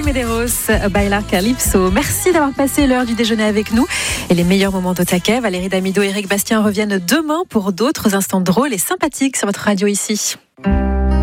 Medeiros, Bailar Calypso. Merci d'avoir passé l'heure du déjeuner avec nous et les meilleurs moments d'Au-Taquet. Valérie Damido et Eric Bastien reviennent demain pour d'autres instants drôles et sympathiques sur votre radio ici.